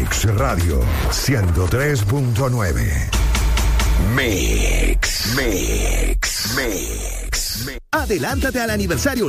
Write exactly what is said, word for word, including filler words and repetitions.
Mix Radio ciento tres punto nueve. Mix, Mix, Mix. Adelántate al aniversario